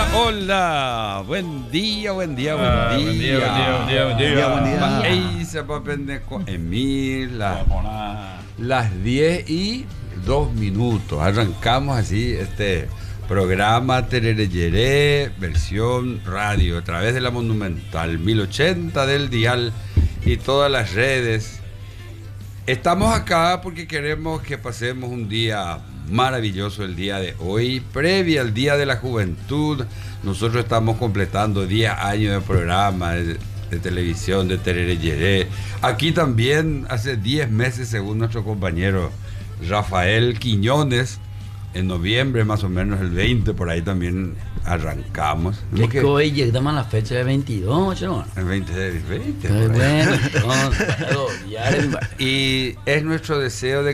Hola, buen día. Buen día. Ey, se va a pendejo. Emil, las 10:02. Arrancamos así este programa Terereyeré, versión radio, a través de la Monumental 1080 del dial y todas las redes. Estamos acá porque queremos que pasemos un día maravilloso el día de hoy, previa al Día de la Juventud. Nosotros estamos completando 10 años de programa de televisión de Terereyeré. Aquí también hace 10 meses, según nuestro compañero Rafael Quiñones, en noviembre más o menos, el 20, por ahí también arrancamos. Que hoy llegamos a la fecha de 22, ¿no? El 20 de 20. Bueno, Y es nuestro deseo de